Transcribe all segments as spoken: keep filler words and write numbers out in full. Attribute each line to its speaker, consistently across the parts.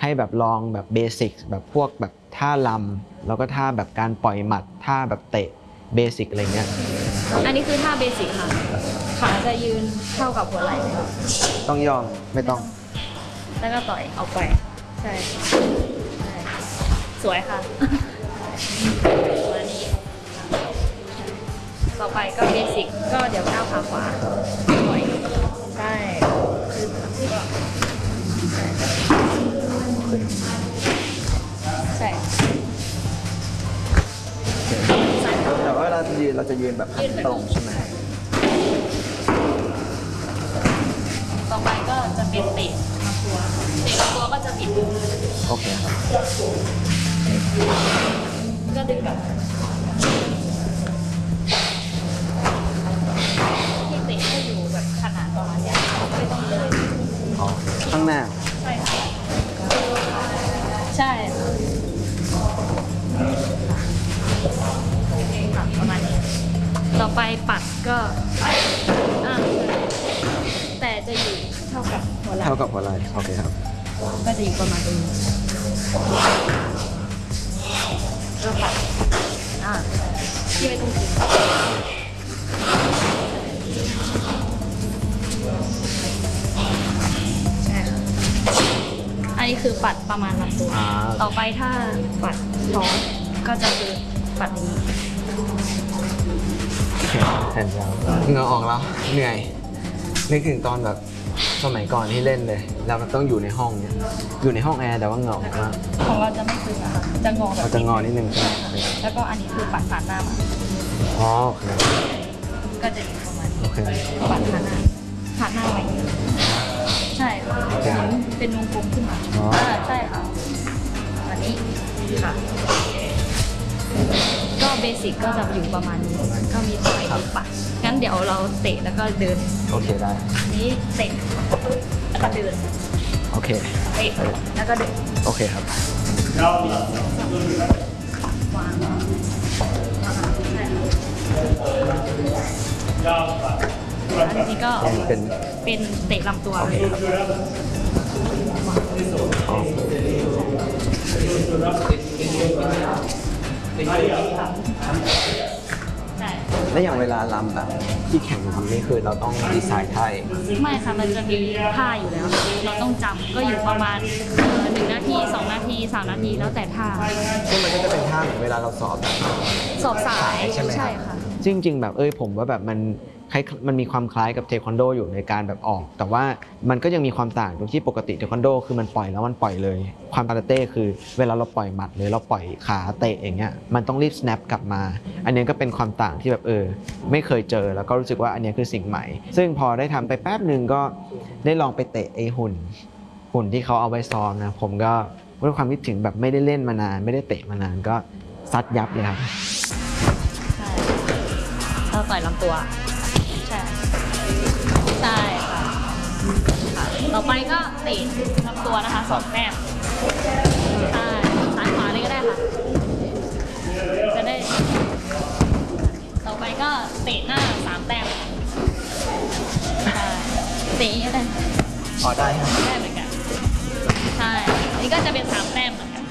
Speaker 1: ให้แบบลองแบบเบสิกแบบพวกแบบท่าลำแล้วก็ท่าแบบการปล่อยหมัดท่าแบบเตะเบสิกอะไรเงี้ย
Speaker 2: อันนี้คือท่าเบสิกค่ะขาจะยืนเท่ากับหัวไหล่
Speaker 1: ต้องยอมไม่ต้อง
Speaker 2: แล้วก็ต่อยเอาไปใช่ใช่สวยค่ะตัวนี้ต่อไปก็เบสิกก็เดี๋ยวก้าวขาขวาปล่อยใช่ก็ใช่ใช่
Speaker 1: แต่ว่าเราจะยืนเราจะยืนแบบตรงใช่ไหม
Speaker 2: ต่อไปก็จะเป็นเตะลำตัวเตะลำตัวก็จะบิด
Speaker 1: โอเคครับ
Speaker 2: ก็ดึงแบบที่เตะก็อยู่แบบขนาดประมาณนี้ไม่ต้องเลย
Speaker 1: อ๋อข้างหน้า
Speaker 2: ใช่ใช่โอเคค่ะประมาณนี้ต่อไปปัดก็อ่าแต่จะอยู่เท่ากับหัวไหล่
Speaker 1: เท่ากับหัวไหล่โอเคครับ
Speaker 2: ก็จะอยู่ประมาณนี้ก็ปัดอ่าที่ไม่ต้องกินใช่ค่ะอันนี้คือปัดประมาณลำตัวต่อไปถ้าปัดท้องก็จะคือปัดนี้
Speaker 1: แทนยาวเหงื่อออกแล้วเหนื่อยนึกถึงตอนแบบสมัยก่อนที่เล่นเลยเราต้องอยู่ในห้องเนี่ยอยู่ในห้องแอร์แต่ว่าเหงื่อออกมาก
Speaker 2: ของเราจะไม่คือค่ะจะงอแบบ
Speaker 1: จะงอนิดนึงใช่ไหม
Speaker 2: แล้วก็อันนี้คือปัดผ่านหน้ามา
Speaker 1: อ๋อโอเค
Speaker 2: ก็จะอยู่ประมาณนี้
Speaker 1: โอเค
Speaker 2: ปัดผ่านหน้าผ่านหน้าไว้ใช่ค่ะเหมือนเป็นวงกลมขึ้นมาอ๋อใช่ค่ะอันนี้ค่ะก็เบสิกก็จะอยู่ประมาณนี้ก็มีต่อยปัดงั้นเดี๋ยวเราเตะแล้วก็เดิน
Speaker 1: โอเคได้
Speaker 2: นี้เตะแล้วก็เดิน
Speaker 1: โอเค
Speaker 2: เตะแล้วก็เดิน
Speaker 1: โอเคครับ
Speaker 2: วางอันนี้ก็
Speaker 1: เป็น
Speaker 2: เป็นเตะลำตัวเลย
Speaker 1: แล้วอย่างเวลาลำแบบที่แข่งทำนี่คือเราต้องดีไซน์ท่า
Speaker 2: ไม่ค่ะมันจะมีท่าอยู่แล้วเราต้องจำก็อยู่ประมาณหนึ่งนาทีสองนาทีสามนาทีแล้วแต่ท่า
Speaker 1: ซึ่งมันก็จะเป็นท่าเหมือนเวลาเราสอบ
Speaker 2: สอบสาย
Speaker 1: ใช่ไหม
Speaker 2: ใช่ค่ะ
Speaker 1: จริงๆแบบเอ้ยผมว่าแบบมันมันมีความคล้ายกับเทควันโดอยู่ในการแบบออกแต่ว่ามันก็ยังมีความต่างตรงที่ปกติเทควันโดคือมันปล่อยแล้วมันปล่อยเลยความคาราเต้คือเวลาเราปล่อยหมัดหรือเราปล่อยขาเตะอย่างเงี้ยมันต้องรีบ snap กลับมาอันนี้ก็เป็นความต่างที่แบบเออไม่เคยเจอแล้วก็รู้สึกว่าอันนี้คือสิ่งใหม่ซึ่งพอได้ทำไปแป๊บนึงก็ได้ลองไปเตะไอ้หุ่นหุ่นที่เขาเอาไว้ซ้อมนะผมก็ด้วยความคิดถึงแบบไม่ได้เล่นมานานไม่ได้เตะมานานก็ซัดยับเลยครับ
Speaker 2: ใช่เราต่อยลำตัวใช่ใช่ค่ะต่อไปก็เตะลำตัวนะคะสองแต้มใช่ซ้ายขวาเลยก็ได้ค่ะจะได้ต่อไปก็เตะหน้าสามแต้มใช่เตะก็ได้
Speaker 1: อ๋อได้ครับ
Speaker 2: ได้เหมือนกันใช่นี่ก็จะเป็นสามแต้มเหมือนกัน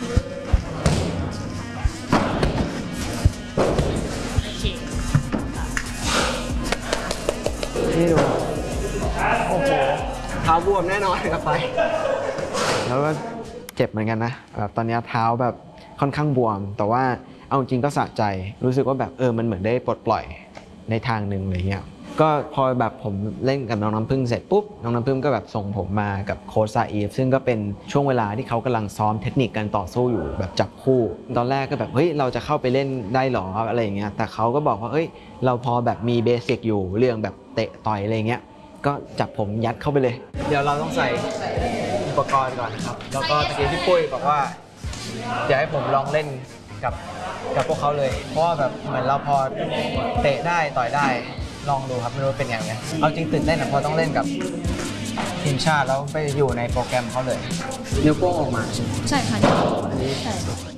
Speaker 1: นี่ดูโอ้โหเท้าบวมแน่นอนกับไปแล้วก็เจ็บเหมือนกันนะแบบตอนนี้เท้าแบบค่อนข้างบวมแต่ว่าเอาจริงก็สะใจรู้สึกว่าแบบเออมันเหมือนได้ปลดปล่อยในทางหนึ่งอะไรเงี้ยก็พอแบบผมเล่นกับน้องน้ำพึ่งเสร็จปุ๊บน้องน้ำพึ่งก็แบบส่งผมมากับโค้ชซาอีฟซึ่งก็เป็นช่วงเวลาที่เขากำลังซ้อมเทคนิคการต่อสู้อยู่แบบจับคู่ตอนแรกก็แบบเฮ้ยเราจะเข้าไปเล่นได้หรออะไรอย่างเงี้ยแต่เขาก็บอกว่าเฮ้ยเราพอแบบมีเบสิกอยู่เรื่องแบบเตะต่อยอะไรเงี้ยก็จับผมยัดเข้าไปเลยเดี๋ยวเราต้องใส่อุปกรณ์ก่อนครับแล้วก็ตะกี้พี่ปุ้ยบอกว่าอยากให้ผมลองเล่นกับกับพวกเขาเลยเพราะว่าแบบเหมือนเราพอเตะได้ต่อยได้ลองดูครับไม่รู้เป็นยังไงเอาจริงตื่นเต้นนะเพราะต้องเล่นกับทีมชาติแล้วไปอยู่ในโปรแกรมเขาเลยนิ้วโป้งออกมา
Speaker 2: ใช่ค่ะ
Speaker 1: อันนี้
Speaker 2: ใช่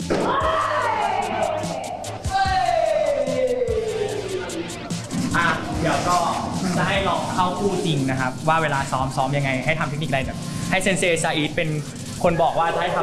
Speaker 3: อ่ะเดี๋ยวก็จะให้ลองเข้าคู่จริงนะครับว่าเวลาซ้อมซ้อมยังไงให้ทำเทคนิคอะไรแบบให้เซนเซซาอีทเป็นคนบอกว่าจะให้ทำ